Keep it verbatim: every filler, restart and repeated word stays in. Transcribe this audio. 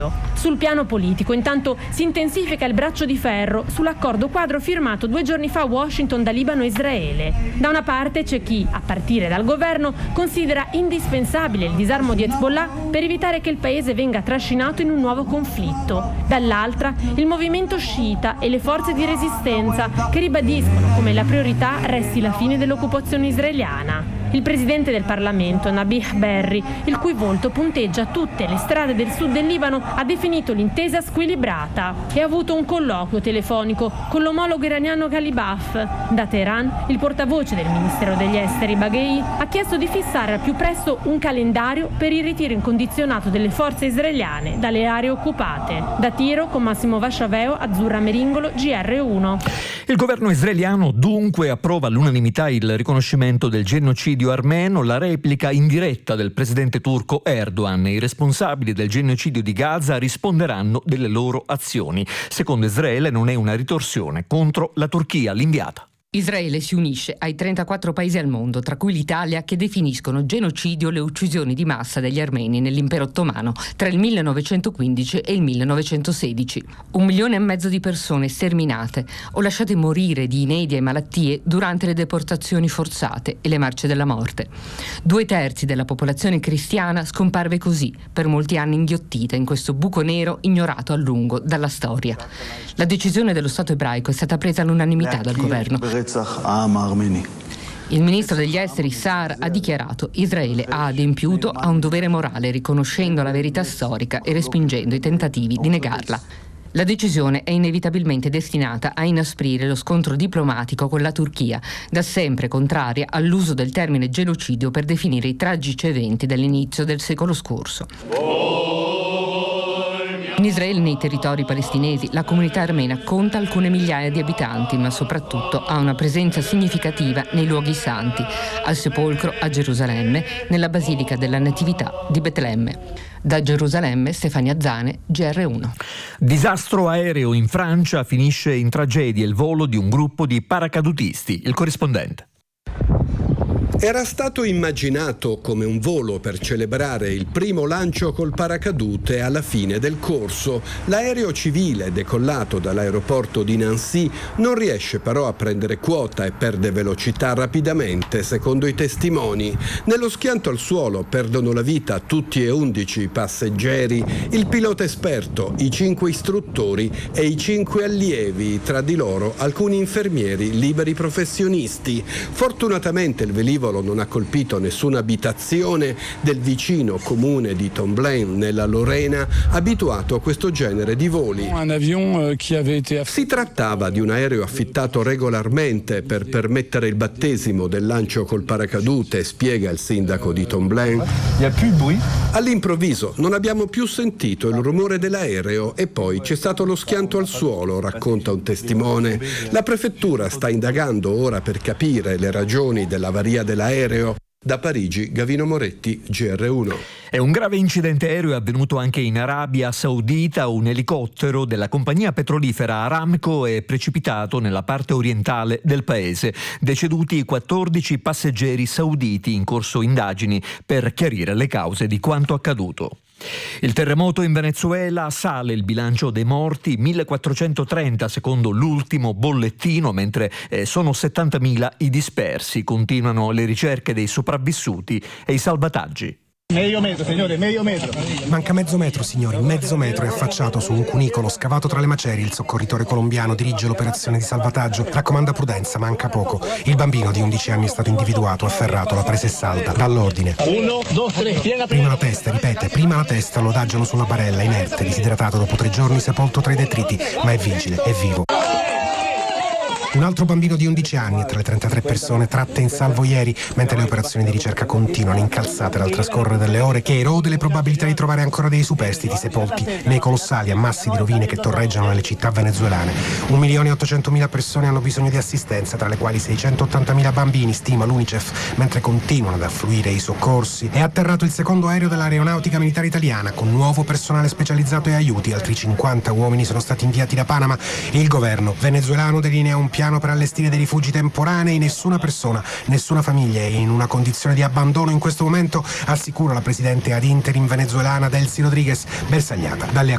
Sul piano politico, intanto, si intensifica il braccio di ferro sull'accordo quadro firmato due giorni fa a Washington da Libano e Israele. Da una parte c'è chi, a partire dal governo, considera indispensabile il disarmo di Hezbollah per evitare che il paese venga trascinato in un nuovo conflitto. Dall'altra, il movimento sciita e le forze di resistenza che ribadiscono come la priorità resti la fine dell'occupazione israeliana. Il presidente del Parlamento, Nabih Berri, il cui volto punteggia tutte le strade del sud del Libano, ha definito l'intesa squilibrata e ha avuto un colloquio telefonico con l'omologo iraniano Ghalibaf. Da Teheran, il portavoce del Ministero degli Esteri, Baghei, ha chiesto di fissare al più presto un calendario per il ritiro incondizionato delle forze israeliane dalle aree occupate. Da Tiro, con Massimo Vasciaveo, Azzurra Meringolo, G R uno. Il governo israeliano dunque approva all'unanimità il riconoscimento del genocidio armeno, la replica indiretta del presidente turco Erdogan. I responsabili del genocidio di Gaza risponderanno delle loro azioni. Secondo Israele non è una ritorsione contro la Turchia, l'inviata. Israele si unisce ai trentaquattro paesi al mondo, tra cui l'Italia, che definiscono genocidio le uccisioni di massa degli armeni nell'impero ottomano tra il millenovecentoquindici e il millenovecentosedici. Un milione e mezzo di persone sterminate o lasciate morire di inedia e malattie durante le deportazioni forzate e le marce della morte. Due terzi della popolazione cristiana scomparve così, per molti anni inghiottita in questo buco nero ignorato a lungo dalla storia. La decisione dello Stato ebraico è stata presa all'unanimità dal governo. Il ministro degli esteri Saar ha dichiarato: Israele ha adempiuto a un dovere morale riconoscendo la verità storica e respingendo i tentativi di negarla. La decisione è inevitabilmente destinata a inasprire lo scontro diplomatico con la Turchia, da sempre contraria all'uso del termine genocidio per definire i tragici eventi dell'inizio del secolo scorso. In Israele e nei territori palestinesi la comunità armena conta alcune migliaia di abitanti, ma soprattutto ha una presenza significativa nei luoghi santi, al sepolcro a Gerusalemme, nella Basilica della Natività di Betlemme. Da Gerusalemme, Stefania Zane, G R uno. Disastro aereo in Francia, finisce in tragedia il volo di un gruppo di paracadutisti. Il corrispondente. Era stato immaginato come un volo per celebrare il primo lancio col paracadute alla fine del corso. L'aereo civile decollato dall'aeroporto di Nancy non riesce però a prendere quota e perde velocità rapidamente, secondo i testimoni. Nello schianto al suolo perdono la vita tutti e undici i passeggeri, il pilota esperto, i cinque istruttori e i cinque allievi, tra di loro alcuni infermieri liberi professionisti. Fortunatamente il velivolo non ha colpito nessuna abitazione del vicino comune di Tomblain nella Lorena, abituato a questo genere di voli. Si trattava di un aereo affittato regolarmente per permettere il battesimo del lancio col paracadute, spiega il sindaco di Tomblain. All'improvviso non abbiamo più sentito il rumore dell'aereo e poi c'è stato lo schianto al suolo, racconta un testimone. La prefettura sta indagando ora per capire le ragioni dell'avaria dell'aereo. Da Parigi, Gavino Moretti, G R uno. È un grave incidente aereo avvenuto anche in Arabia Saudita. Un elicottero della compagnia petrolifera Aramco è precipitato nella parte orientale del paese. Deceduti quattordici passeggeri sauditi, in corso indagini per chiarire le cause di quanto accaduto. Il terremoto in Venezuela, sale il bilancio dei morti, millequattrocentotrenta secondo l'ultimo bollettino, mentre eh, sono settantamila i dispersi. Continuano le ricerche dei sopravvissuti e i salvataggi. Medio metro, signore, medio metro. Manca mezzo metro, signori, mezzo metro è affacciato su un cunicolo scavato tra le macerie. Il soccorritore colombiano dirige l'operazione di salvataggio. Raccomanda prudenza, manca poco. Il bambino di undici anni è stato individuato, afferrato, la presa è salda. Dall'ordine. Uno, due, tre, piega, prima la testa, ripete, prima la testa, lo adagiano su una barella, inerte, disidratato dopo tre giorni, sepolto tra i detriti, ma è vigile, è vivo. Un altro bambino di undici anni tra le trentatré persone tratte in salvo ieri, mentre le operazioni di ricerca continuano, incalzate dal trascorrere delle ore che erode le probabilità di trovare ancora dei superstiti sepolti nei colossali ammassi di rovine che torreggiano le città venezuelane. Un milione e ottocentomila persone hanno bisogno di assistenza, tra le quali seicentottantamila bambini, stima l'Unicef, mentre continuano ad affluire i soccorsi. È atterrato il secondo aereo dell'Aeronautica Militare Italiana, con nuovo personale specializzato e aiuti. Altri cinquanta uomini sono stati inviati da Panama. Il governo venezuelano delinea un piano per allestire dei rifugi temporanei. Nessuna persona, nessuna famiglia è in una condizione di abbandono in questo momento, assicura la presidente ad interim venezuelana Delcy Rodriguez, bersagliata dalle